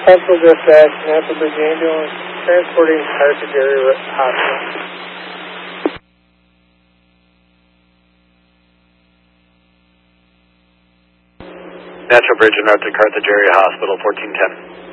Central Dispatch, Natural Bridge Ambulance, transporting Carthage Area Hospital. Natural Bridge and route to Carthage Area Hospital, 1410.